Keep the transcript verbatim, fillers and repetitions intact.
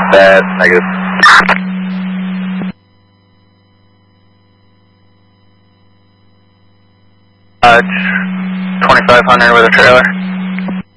Bad, negative. Uh, twenty-five hundred with a trailer.